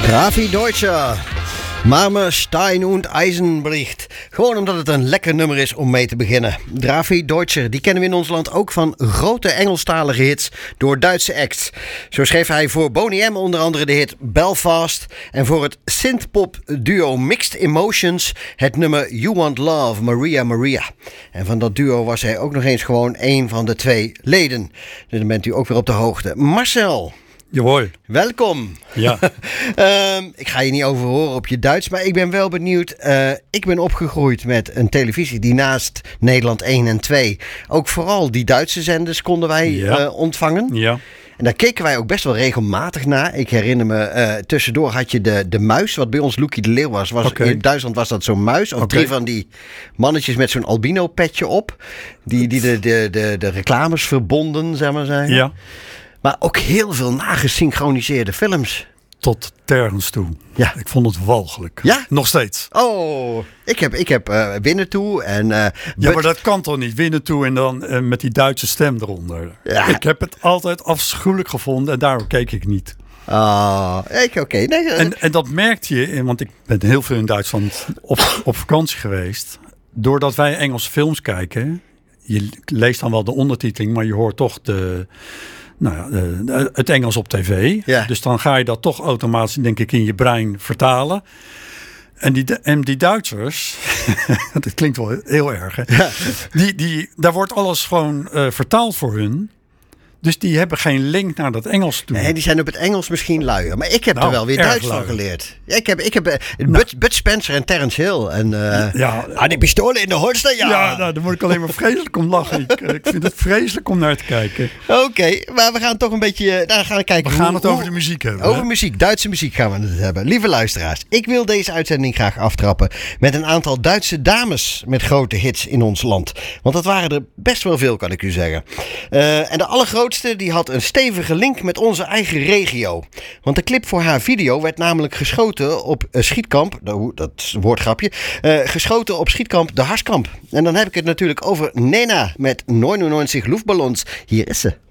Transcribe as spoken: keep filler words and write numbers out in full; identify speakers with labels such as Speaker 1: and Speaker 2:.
Speaker 1: Raffi Deutscher. Marmer, Stein und Eisen bricht. Gewoon omdat het een lekker nummer is om mee te beginnen. Raffi Deutscher, die kennen we in ons land ook van grote Engelstalige hits door Duitse acts. Zo schreef hij voor Boney M onder andere de hit Belfast. En voor het synthpop duo Mixed Emotions het nummer You Want Love, Maria Maria. En van dat duo was hij ook nog eens gewoon één van de twee leden. Dus dan bent u ook weer op de hoogte. Marcel.
Speaker 2: Jawel.
Speaker 1: Welkom.
Speaker 2: Ja.
Speaker 1: um, ik ga je niet over horen op je Duits, maar ik ben wel benieuwd. Uh, ik ben opgegroeid met een televisie die naast Nederland één en twee ook vooral die Duitse zenders konden wij ja. uh, ontvangen.
Speaker 2: Ja.
Speaker 1: En daar keken wij ook best wel regelmatig naar. Ik herinner me, uh, tussendoor had je de, de muis, wat bij ons Loekie de Leeuw was. was
Speaker 2: okay.
Speaker 1: In Duitsland was dat zo'n muis. Of okay. drie van die mannetjes met zo'n albino petje op. Die, die de, de, de, de reclames verbonden, zeg maar zeggen.
Speaker 2: Ja.
Speaker 1: Maar ook heel veel nagesynchroniseerde films.
Speaker 2: Tot tergens toe.
Speaker 1: Ja.
Speaker 2: Ik vond het walgelijk.
Speaker 1: Ja?
Speaker 2: Nog steeds.
Speaker 1: Oh, ik heb, ik heb uh, Winnetou en... Uh,
Speaker 2: ja,
Speaker 1: but...
Speaker 2: maar dat kan toch niet? Winnetou en dan uh, met die Duitse stem eronder.
Speaker 1: Ja.
Speaker 2: Ik heb het altijd afschuwelijk gevonden en daarom keek ik niet.
Speaker 1: Ah, oh, oké. Okay. Nee,
Speaker 2: en, en dat merkte je, want ik ben heel veel in Duitsland op, op vakantie geweest. Doordat wij Engelse films kijken, je leest dan wel de ondertiteling, maar je hoort toch de... Nou ja, uh, het Engels op tv.
Speaker 1: Ja.
Speaker 2: Dus dan ga je dat toch automatisch, denk ik, in je brein vertalen. En die, en die Duitsers, dat klinkt wel heel erg, hè?
Speaker 1: Ja.
Speaker 2: Die, die, daar wordt alles gewoon uh, vertaald voor hun. Dus die hebben geen link naar dat Engels toe.
Speaker 1: Nee, die zijn op het Engels misschien luier. Maar ik heb nou, er wel weer Duits van geleerd. Ik heb, ik heb uh, nou. Bud, Bud Spencer en Terence Hill. En uh,
Speaker 2: ja,
Speaker 1: ah, die pistolen in de holster, ja.
Speaker 2: Ja, nou, daar word ik alleen maar vreselijk om lachen. Ik, ik vind het vreselijk om naar te kijken.
Speaker 1: Oké, okay, maar we gaan toch een beetje nou, gaan kijken.
Speaker 2: We gaan
Speaker 1: hoe,
Speaker 2: het over
Speaker 1: hoe,
Speaker 2: de muziek hebben.
Speaker 1: Over
Speaker 2: hè?
Speaker 1: muziek, Duitse muziek gaan we het hebben. Lieve luisteraars, ik wil deze uitzending graag aftrappen met een aantal Duitse dames met grote hits in ons land. Want dat waren er best wel veel, kan ik u zeggen. Uh, en de allergrootste, die had een stevige link met onze eigen regio. Want de clip voor haar video werd namelijk geschoten op uh, schietkamp, dat is een woordgrapje, uh, geschoten op schietkamp de Harskamp. En dan heb ik het natuurlijk over Nena met negenennegentig Luftballons. Hier is ze.